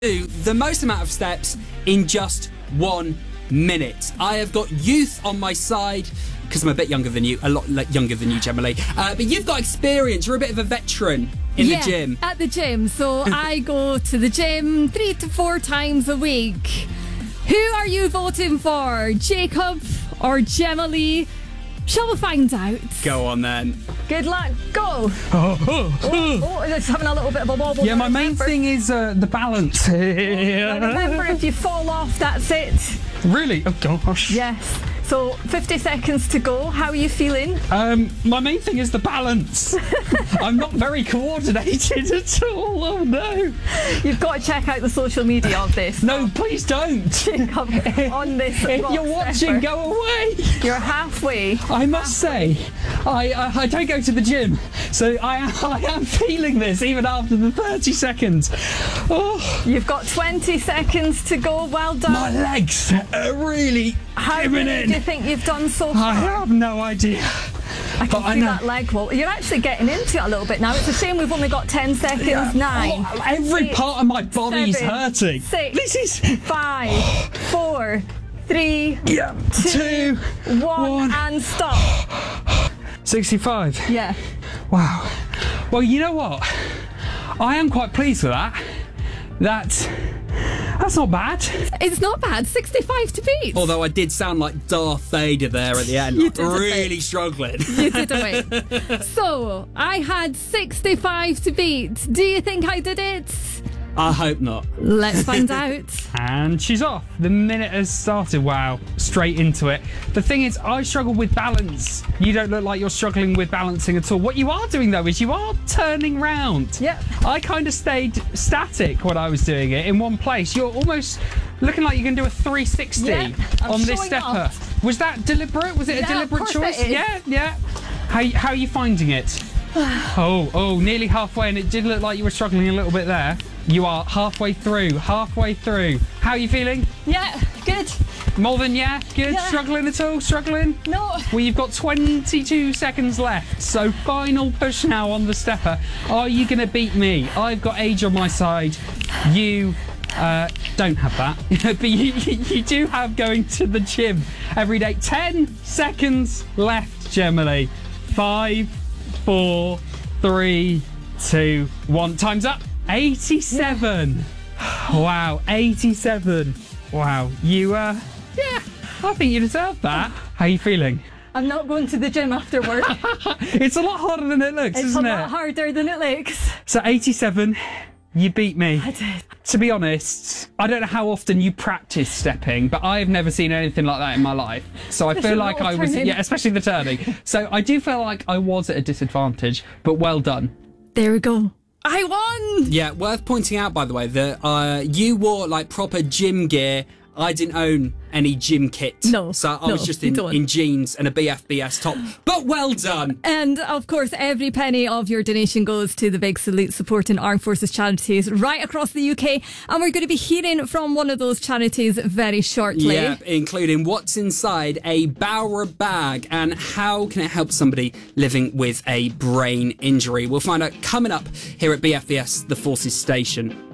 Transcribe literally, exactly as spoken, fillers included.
do the most amount of steps in just one minute. I have got youth on my side because I'm a bit younger than you, a lot younger than you, Gemma-Lee. Uh, but you've got experience. You're a bit of a veteran in yeah, the gym. At the gym. So I go to the gym three to four times a week. Who are you voting for? Jacob or Gemma-Lee? Shall we find out? Go on then. Good luck. Go. Oh, oh, Oh, oh, it's having a little bit of a wobble. yeah, my main remember. thing is uh, the balance. Now remember, if you fall off, that's it. Really? Oh gosh. Yes. So fifty seconds to go. How are you feeling? Um, my main thing is the balance. I'm not very coordinated at all. Oh no. You've got to check out the social media of this. No, please don't. Jacob, on this. If rock you're watching, stepper. go away. You're halfway. I must say, I, I I don't go to the gym, so I am, I am feeling this even after the thirty seconds. Oh, You've got twenty seconds to go. Well done. my legs are really How giving many do you in. think you've done so I far? have no idea. I can but I see know- that leg wall. You're actually getting into it a little bit now. It's a shame we've only got ten seconds. Yeah. Nine. Oh, every eight, part of my body's seven, hurting. six, This is Five, four, three, yeah, two, one, one. and stop. sixty-five. Yeah. Wow. Well, you know what? I am quite pleased with that. That's that's not bad. It's not bad. sixty-five to beat. Although I did sound like Darth Vader there at the end. You did a really bit. struggling. You did a bit. So, I had sixty-five to beat. Do you think I did it? I hope not. Let's find out. And she's off. The minute has started. Wow, straight into it. The thing is, I struggle with balance. You don't look like you're struggling with balancing at all. What you are doing, though, is you are turning round. Yep. I kind of stayed static when I was doing it in one place. You're almost looking like you can do a three sixty Yep, I'm on this showing stepper. off. Was that deliberate? Was it Yeah, a of deliberate course choice? it is. Yeah, yeah. How, how are you finding it? oh, oh, nearly halfway, and it did look like you were struggling a little bit there. You are halfway through, halfway through. How are you feeling? Yeah, good. More than yeah? Good? Yeah. Struggling at all? Struggling? No. Well, you've got twenty-two seconds left, so final push now on the stepper. Are you going to beat me? I've got age on my side. You uh, don't have that, but you, you do have going to the gym every day. Ten seconds left, Gemma-Lee. Five, four, three, two, one. Time's up. eighty-seven. Wow, eighty-seven. Wow, you, uh, yeah, I think you deserve that. How are you feeling? I'm not going to the gym afterward. It's a lot harder than it looks, It's isn't a it? lot harder than it looks. So eighty-seven, you beat me. I did. To be honest, I don't know how often you practice stepping, but I have never seen anything like that in my life. So I There's feel a like lot I of was, turning. yeah, especially the turning. So I do feel like I was at a disadvantage, but well done. There we go. I won! Yeah, worth pointing out, by the way, that uh, you wore like proper gym gear. I didn't own any gym kit. No, So I no, was just you in, don't. in jeans and a B F B S top. But well done. And of course, every penny of your donation goes to the Big Salute supporting armed forces charities right across the U K. And we're going to be hearing from one of those charities very shortly. Yeah, including what's inside a Bowra bag and how can it help somebody living with a brain injury. We'll find out coming up here at B F B S, the Forces Station.